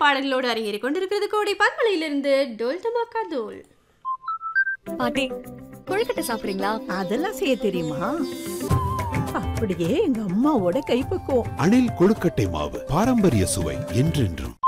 பாடல்களோடு அரங்கேறி கொண்டிருக்கிறது கோடி பன்மலையிலிருந்து டோல் டமாக்கா தோல். பாட்டி, கொழுக்கட்டை சாப்பிடுறீங்களா? அதெல்லாம் செய்ய தெரியுமா? அப்படியே எங்க அம்மாவோட கைப்பக்குவம். அணில் கொழுக்கட்டை மாவு, பாரம்பரிய சுவை என்றென்றும்.